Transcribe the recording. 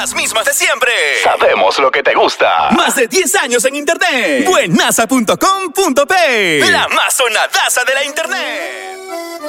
las mismas de siempre. Sabemos lo que te gusta. Más de 10 años en internet. Buenaza.com.p. La más sonadaza de la internet.